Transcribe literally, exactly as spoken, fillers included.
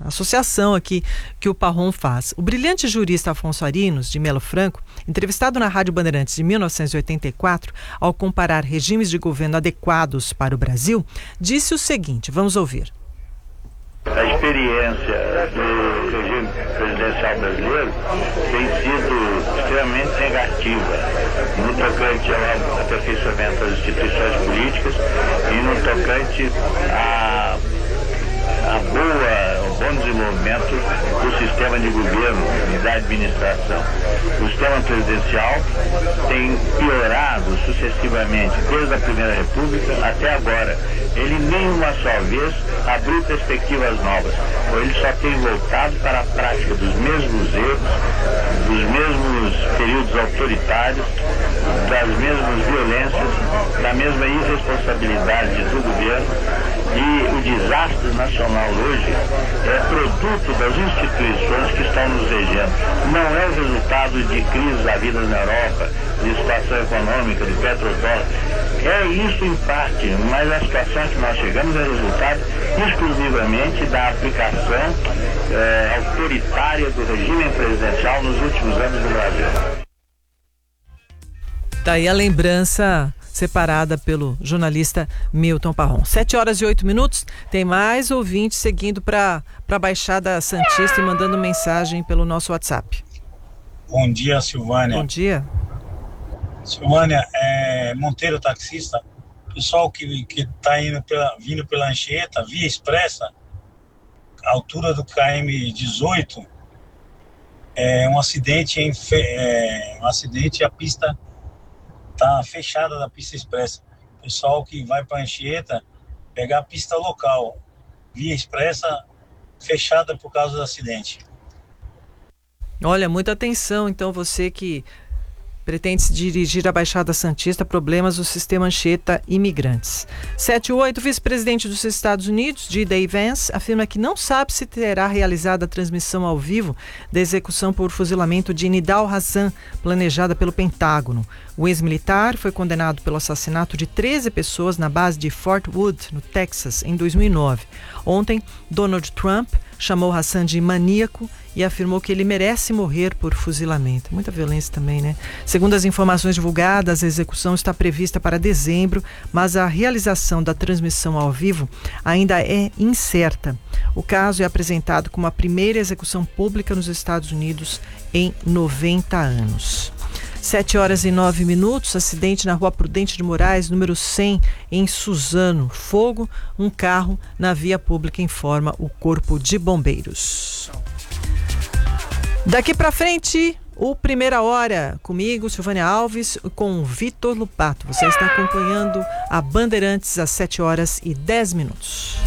associação aqui que o Parron faz. O brilhante jurista Afonso Arinos, de Melo Franco, entrevistado na Rádio Bandeirantes de mil novecentos e oitenta e quatro, ao comparar regimes de governo adequados para o Brasil, disse o seguinte, vamos ouvir. A experiência do regime presidencial brasileiro tem sido extremamente negativa no tocante ao aperfeiçoamento das instituições políticas e no tocante a, a boa, ao bom desenvolvimento do sistema de governo e da administração. O sistema presidencial tem piorado sucessivamente desde a Primeira República até agora. Ele nem uma só vez abriu perspectivas novas, ou ele só tem voltado para a prática dos mesmos erros, dos mesmos períodos autoritários, das mesmas violências, da mesma irresponsabilidade do governo. E o desastre nacional hoje é produto das instituições que estão nos regendo. Não é o resultado de crises havidas na Europa, de situação econômica, do petrodólar. É isso em parte, mas a situação que nós chegamos é resultado exclusivamente da aplicação eh, autoritária do regime presidencial nos últimos anos no Brasil. Daí a lembrança separada pelo jornalista Milton Parron. Sete horas e oito minutos, tem mais ouvintes seguindo para a Baixada Santista e mandando mensagem pelo nosso WhatsApp. Bom dia, Silvânia. Bom dia. Silvânia, é Monteiro taxista, pessoal que está indo pela, vindo pela Anchieta, via expressa, altura do K M dezoito, é um acidente, em, é, um acidente, a pista está fechada da pista expressa. Pessoal que vai para Anchieta, pegar a pista local, via expressa, fechada por causa do acidente. Olha, muita atenção, então, você que pretende se dirigir à Baixada Santista, problemas do sistema Anchieta Imigrantes. sete e oito, vice-presidente dos Estados Unidos, J D Vance, afirma que não sabe se terá realizado a transmissão ao vivo da execução por fuzilamento de Nidal Hasan, planejada pelo Pentágono. O ex-militar foi condenado pelo assassinato de treze pessoas na base de Fort Wood, no Texas, em dois mil e nove. Ontem, Donald Trump chamou Hasan de maníaco e afirmou que ele merece morrer por fuzilamento. Muita violência também, né? Segundo as informações divulgadas, a execução está prevista para dezembro, mas a realização da transmissão ao vivo ainda é incerta. O caso é apresentado como a primeira execução pública nos Estados Unidos em noventa anos. Sete horas e nove minutos, acidente na Rua Prudente de Moraes, número cem, em Suzano. Fogo, um carro na via pública, informa o Corpo de Bombeiros. Daqui para frente, o Primeira Hora, comigo, Silvânia Alves, com o Vitor Lupato. Você está acompanhando a Bandeirantes às sete horas e dez minutos.